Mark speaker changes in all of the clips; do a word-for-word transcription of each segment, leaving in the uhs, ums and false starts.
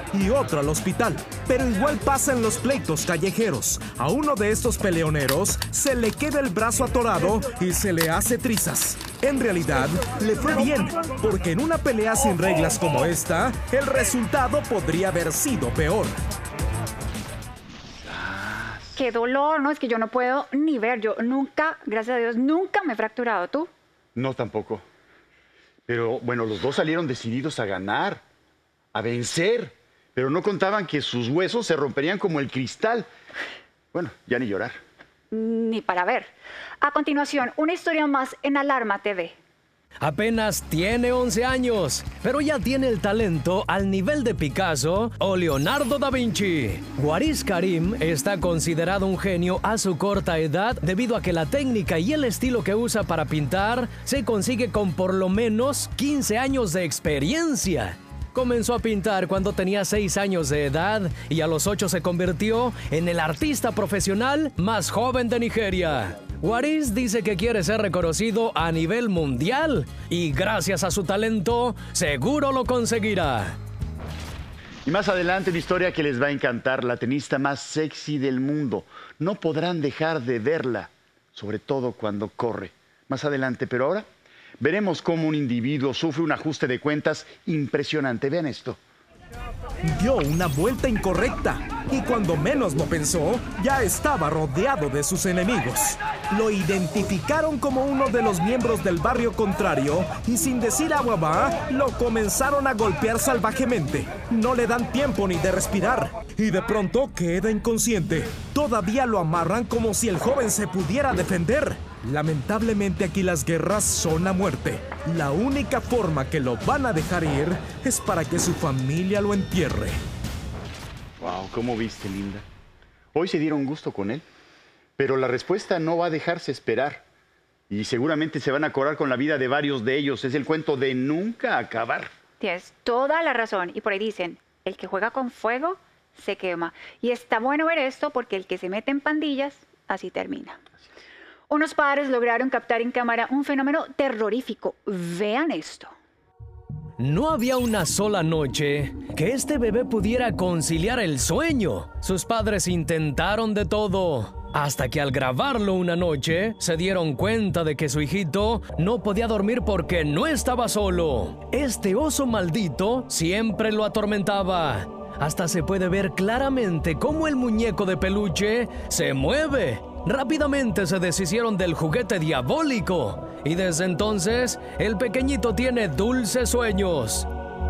Speaker 1: y otro al hospital. Pero igual pasa en los pleitos callejeros. A uno de estos peleoneros se le queda el brazo atorado y se le hace trizas. En realidad, le fue bien, porque en una pelea sin reglas como esta, el resultado podría haber sido peor.
Speaker 2: ¡Qué dolor! No, es que yo no puedo ni ver. Yo nunca, gracias a Dios, nunca me he fracturado. ¿Tú?
Speaker 3: No, tampoco. Pero, bueno, los dos salieron decididos a ganar, a vencer. Pero no contaban que sus huesos se romperían como el cristal. Bueno, ya ni llorar.
Speaker 2: Ni para ver. A continuación, una historia más en Alarma T V.
Speaker 4: Apenas tiene once años, pero ya tiene el talento al nivel de Picasso o Leonardo da Vinci. Waris Karim está considerado un genio a su corta edad debido a que la técnica y el estilo que usa para pintar se consigue con por lo menos quince años de experiencia. Comenzó a pintar cuando tenía seis años de edad y a los ocho se convirtió en el artista profesional más joven de Nigeria. Waris dice que quiere ser reconocido a nivel mundial y gracias a su talento seguro lo conseguirá.
Speaker 3: Y más adelante una historia que les va a encantar, la tenista más sexy del mundo. No podrán dejar de verla, sobre todo cuando corre. Más adelante, pero ahora veremos cómo un individuo sufre un ajuste de cuentas impresionante. Vean esto.
Speaker 1: Dio una vuelta incorrecta y cuando menos lo pensó, ya estaba rodeado de sus enemigos. Lo identificaron como uno de los miembros del barrio contrario y sin decir agua va, lo comenzaron a golpear salvajemente. No le dan tiempo ni de respirar y de pronto queda inconsciente. Todavía lo amarran como si el joven se pudiera defender. Lamentablemente aquí las guerras son a muerte. La única forma que lo van a dejar ir es para que su familia lo entierre.
Speaker 3: Wow, ¿cómo viste, Linda? Hoy se dieron gusto con él, pero la respuesta no va a dejarse esperar. Y seguramente se van a acordar con la vida de varios de ellos. Es el cuento de nunca acabar.
Speaker 2: Tienes toda la razón. Y por ahí dicen, el que juega con fuego se quema. Y está bueno ver esto porque el que se mete en pandillas, así termina. Unos padres lograron captar en cámara un fenómeno terrorífico. Vean esto.
Speaker 4: No había una sola noche que este bebé pudiera conciliar el sueño. Sus padres intentaron de todo, hasta que al grabarlo una noche, se dieron cuenta de que su hijito no podía dormir porque no estaba solo. Este oso maldito siempre lo atormentaba. Hasta se puede ver claramente cómo el muñeco de peluche se mueve. Rápidamente se deshicieron del juguete diabólico y desde entonces el pequeñito tiene dulces sueños.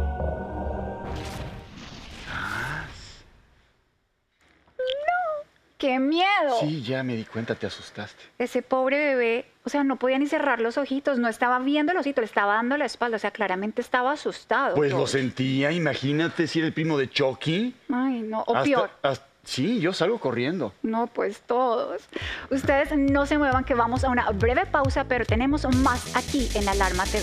Speaker 2: ¡Qué miedo!
Speaker 3: Sí, ya me di cuenta, te asustaste.
Speaker 2: Ese pobre bebé, o sea, no podía ni cerrar los ojitos, no estaba viendo los ojitos, le estaba dando la espalda, o sea, claramente estaba asustado.
Speaker 3: Pues
Speaker 2: George.
Speaker 3: lo sentía, imagínate si era el primo de Chucky.
Speaker 2: Ay, no, o
Speaker 3: Hasta-
Speaker 2: peor.
Speaker 3: hasta- sí, yo salgo corriendo.
Speaker 2: No, pues todos. Ustedes no se muevan que vamos a una breve pausa, pero tenemos más aquí en Alarma T V.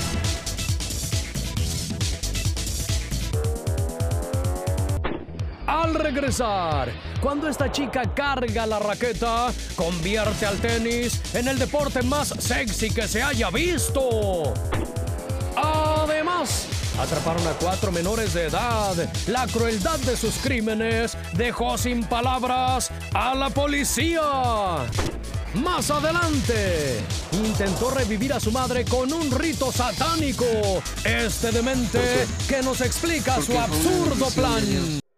Speaker 4: Al regresar, cuando esta chica carga la raqueta, convierte al tenis en el deporte más sexy que se haya visto. Además, atraparon a cuatro menores de edad. La crueldad de sus crímenes dejó sin palabras a la policía. Más adelante, intentó revivir a su madre con un rito satánico. Este demente que nos explica su absurdo plan.